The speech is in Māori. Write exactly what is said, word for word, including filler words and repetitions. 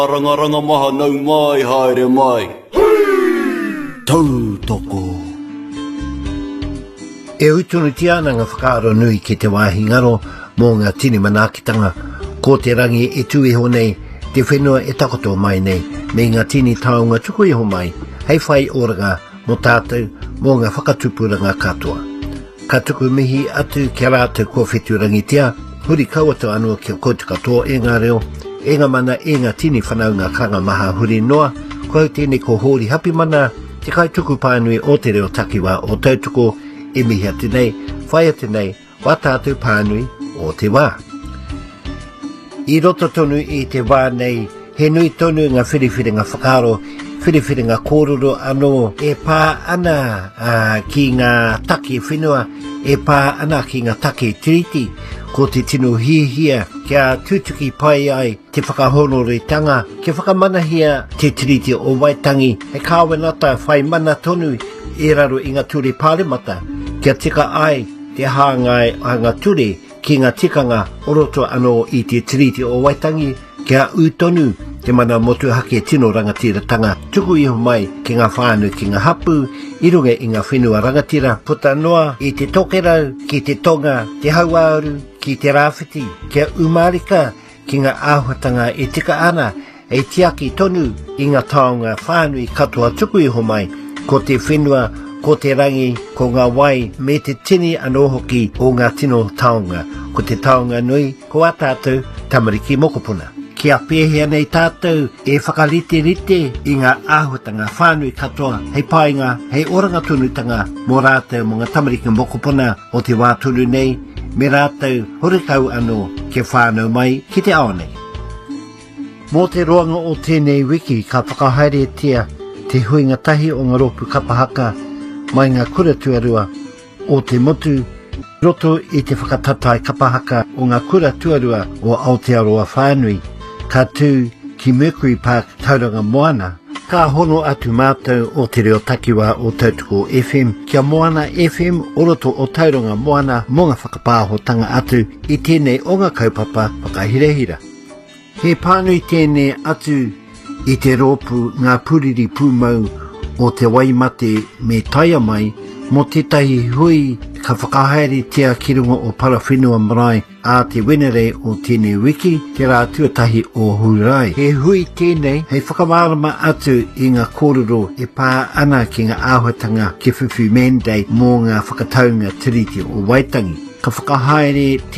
Ranga maha nau mai haere mai. Tau toko. E utunu tiana ngā whakaaro nui ki te wāhi ngaro mō ngā tini manakitanga ko te rangi e tui ho nei te whenua e takoto mai nei me ngā tini taonga tuku iho mai hei whai oranga mo tātou mō ngā whakatupuranga katoa. Ka tuku mihi atu kia rātou kua whetu rangitia huri kauato anua kia koutu katoa e ngā reo e ngā mana e ngā tini whanau ngā kanga maha huri noa kau tēne ko hori hapi mana te kai tuku pānui o te reo takiwa o tautuko e mihi atu nei, whai atu nei, wā tātou pānui o te wā. I roto tonu i te wā nei, he nui tonu ngā whiriwhiri ngā whakaro, whiriwhiri ngā kōrero anō, e pā ana uh, ki ngā take whenua, e pā ana ki ngā take tiriti, ko te tino hia kia tūtuki pai ai te whakahonoretanga, ke whakamanahia te tiriti o Waitangi, he kāwenata whai mana tonu e raro i ngā ture pāremata, kia tika ai te hāngai a ngā ture ki ngā tikanga oroto anō i te tiriti o Waitangi, kia utonu te mana motu hake tino rangatiratanga, tuku iho mai ki ngā whānu ki ngā hapu, i runga i ngā whenua rangatira, puta noa i te tokerau, ki te tonga, te hauauru, ki te rāwhiti, kia umarika, ki ngā āhuatanga e tika ana, e tiaki tonu i ngā taonga whānui katoa tuku iho mai, ko te whenua, ko te rangi, ko ngā wai, me te tini anō hoki o ngā tino taonga, ko te taonga nui, ko a tātou tamariki mokopuna. Kia pēhea nei tātou e whakarite rite i ngā āhuatanga whānui katoa, hei painga, hei oranga tunutanga, mō rātou mō ngā tamariki mokopuna o te wātunu nei, me rātou horikau anō ke whānau mai ki te ao nei. Mō te roanga o tēnei wiki ka whakahaere tia te huinga tahi o ngā ropu kapahaka mai ngā kura tuarua o te motu roto i te whakatatai kapahaka o ngā kura tuarua o Aotearoa whānui ka tū ki Mercury Park tauranga Moana. Ka hono atu mātou o te reo takiwa o Tautuko F M. Kia Moana F M oroto o tauranga Moana mō ngā whakapāhotanga atu i tēnei o ngā kaupapa whakahirehira. He pānui tēnei atu i te rōpu ngā puriri pūmau o te waimate me taia mai mo tētahi hui ka whakahaere tia ki runga o Parawhenua Marae a te wenere o tēnei wiki te rā tuatahi o Hurai. He hui tēnei hei whakamārama atu i ngā kōrero e pā ana ki ngā āhuatanga ke Whiwhi Mandate mō ngā whakataunga tiriti o Waitangi. Ka whakahaere